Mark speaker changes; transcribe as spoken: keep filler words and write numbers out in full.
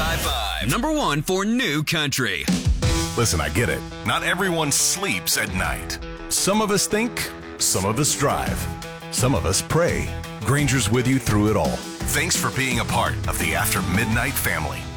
Speaker 1: High Five. Number one for new country.
Speaker 2: Listen, I get it. Not everyone sleeps at night. Some of us think, some of us drive, some of us pray. Granger's with you through it all. Thanks for being a part of the After Midnight family.